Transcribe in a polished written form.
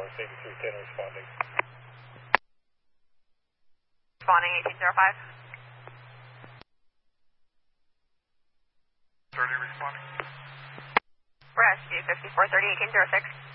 North 8310 responding. Responding 1805. 30 responding. Rescue 5430 1806.